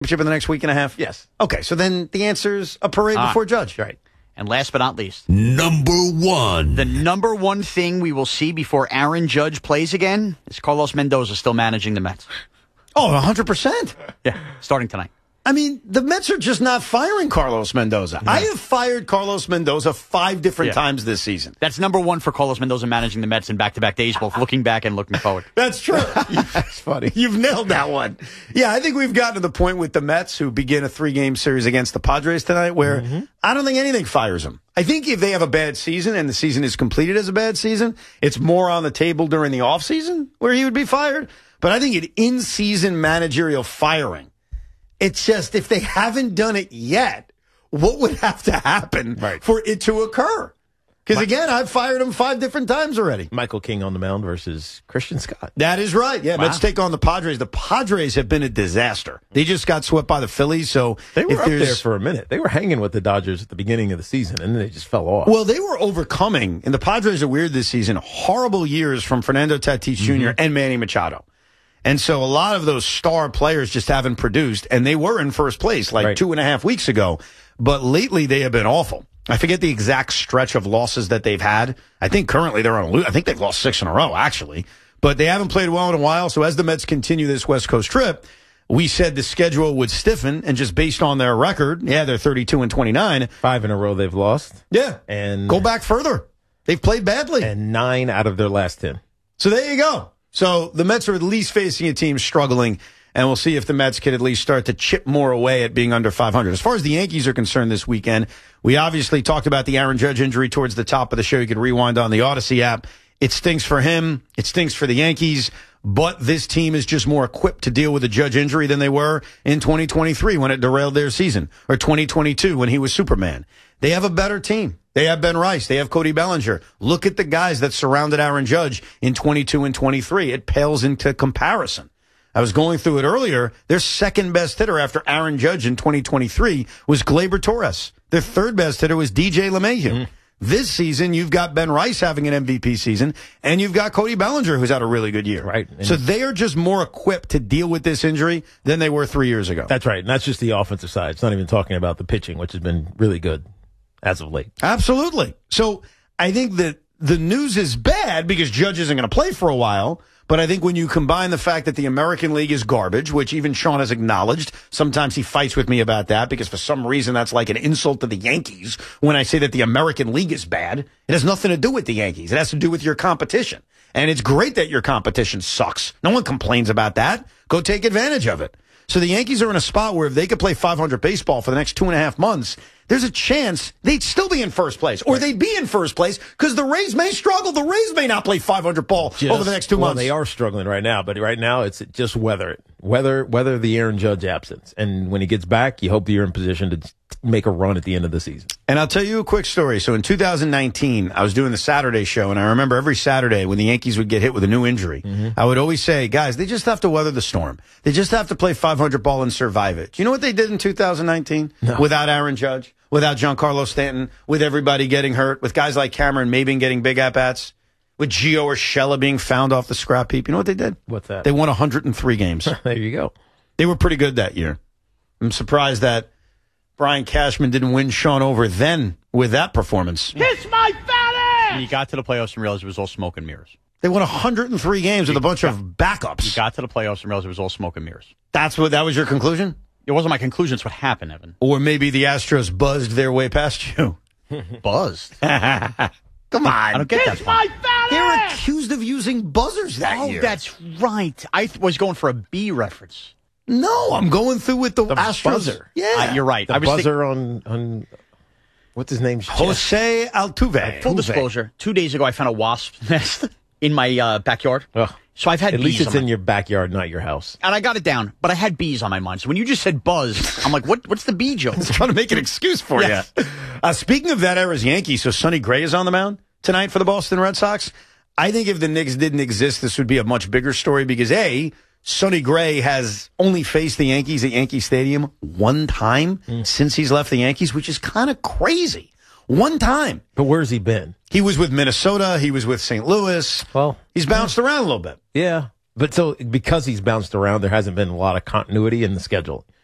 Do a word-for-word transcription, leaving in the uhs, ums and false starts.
championship in the next week and a half? Yes. Okay, so then the answer is a parade Ah, before Judge. Right. And last but not least, number one. The number one thing we will see before Aaron Judge plays again is Carlos Mendoza still managing the Mets. Oh, one hundred percent. Yeah, starting tonight. I mean, the Mets are just not firing Carlos Mendoza. No. I have fired Carlos Mendoza five different Yeah. times this season. That's number one for Carlos Mendoza managing the Mets in back-to-back days, both looking back and looking forward. That's true. That's funny. You've nailed that one. Yeah, I think we've gotten to the point with the Mets, who begin a three-game series against the Padres tonight, where mm-hmm. I don't think anything fires them. I think if they have a bad season and the season is completed as a bad season, it's more on the table during the offseason where he would be fired. But I think an in-season managerial firing, it's just, if they haven't done it yet, what would have to happen right. for it to occur? Because, again, I've fired him five different times already. Michael King on the mound versus Christian Scott. That is right. Yeah, wow. Let's take on the Padres. The Padres have been a disaster. They just got swept by the Phillies. So they were if up there's... there for a minute. They were hanging with the Dodgers at the beginning of the season, and then they just fell off. Well, they were overcoming, and the Padres are weird this season, horrible years from Fernando Tatis Junior Mm-hmm. and Manny Machado. And so a lot of those star players just haven't produced, and they were in first place like right. two and a half weeks ago. But lately they have been awful. I forget the exact stretch of losses that they've had. I think currently they're on a lose. I think they've lost six in a row, actually. But they haven't played well in a while. So as the Mets continue this West Coast trip, we said the schedule would stiffen, and just based on their record, yeah, they're thirty-two and twenty-nine. Five in a row they've lost. Yeah. And go back further. They've played badly. And nine out of their last ten. So there you go. So the Mets are at least facing a team struggling, and we'll see if the Mets can at least start to chip more away at being under five hundred. As far as the Yankees are concerned this weekend, we obviously talked about the Aaron Judge injury towards the top of the show. You can rewind on the Odyssey app. It stinks for him. It stinks for the Yankees. But this team is just more equipped to deal with a Judge injury than they were in twenty twenty-three when it derailed their season, or twenty twenty-two when he was Superman. They have a better team. They have Ben Rice. They have Cody Bellinger. Look at the guys that surrounded Aaron Judge in twenty-two and twenty-three. It pales into comparison. I was going through it earlier. Their second best hitter after Aaron Judge in twenty twenty-three was Gleyber Torres. Their third best hitter was D J LeMahieu. Mm. This season, you've got Ben Rice having an M V P season, and you've got Cody Bellinger, who's had a really good year. Right. And so they are just more equipped to deal with this injury than they were three years ago. That's right. And that's just the offensive side. It's not even talking about the pitching, which has been really good as of late. Absolutely. So I think that the news is bad because Judge isn't going to play for a while. But I think when you combine the fact that the American League is garbage, which even Sean has acknowledged, sometimes he fights with me about that because for some reason that's like an insult to the Yankees when I say that the American League is bad. It has nothing to do with the Yankees. It has to do with your competition. And it's great that your competition sucks. No one complains about that. Go take advantage of it. So the Yankees are in a spot where if they could play five hundred baseball for the next two and a half months, there's a chance they'd still be in first place, or they'd be in first place because the Rays may struggle. The Rays may not play five hundred ball just, over the next two well, months. They are struggling right now, but right now it's just weather it. Weather, weather the Aaron Judge absence. And when he gets back, you hope that you're in position to make a run at the end of the season. And I'll tell you a quick story. So in two thousand nineteen, I was doing the Saturday show, and I remember every Saturday when the Yankees would get hit with a new injury, mm-hmm. I would always say, guys, they just have to weather the storm. They just have to play five hundred ball and survive it. Do you know what they did in two thousand nineteen? No. Without Aaron Judge, without Giancarlo Stanton, with everybody getting hurt, with guys like Cameron Maybin getting big at-bats, with Gio Urshela being found off the scrap heap. You know what they did? What's that? They won one hundred three games. There you go. They were pretty good that year. I'm surprised that Brian Cashman didn't win Sean over then with that performance. Kiss my fatty! And you got to the playoffs and realized it was all smoke and mirrors. They won one hundred three games with a bunch of backups. You got to the playoffs and realized it was all smoke and mirrors. That's what, that was your conclusion? It wasn't my conclusion. It's what happened, Evan. Or maybe the Astros buzzed their way past you. Buzzed? Come on. I don't get Kiss that. my fatty! They're accused of using buzzers that oh, year. Oh, that's right. I th- was going for a B reference. No, I'm going through with the, the Astros. Buzzer. Yeah. Uh, you're right. The I was buzzer think- on, on, what's his name? Jose Altuve. Full disclosure, two days ago I found a wasp nest in my uh, backyard. Ugh. So I've had At bees least it's on my- in your backyard, not your house. And I got it down, but I had bees on my mind. So when you just said buzz, I'm like, what? What's the bee joke? I was trying to make an excuse for Yes. you. Uh, speaking of that era's Yankees, so Sonny Gray is on the mound tonight for the Boston Red Sox. I think if the Knicks didn't exist, this would be a much bigger story because, A, Sonny Gray has only faced the Yankees at Yankee Stadium one time mm. since he's left the Yankees, which is kind of crazy. One time. But where's he been? He was with Minnesota. He was with Saint Louis. Well, he's bounced around a little bit. Yeah. But so because he's bounced around, there hasn't been a lot of continuity in the schedule.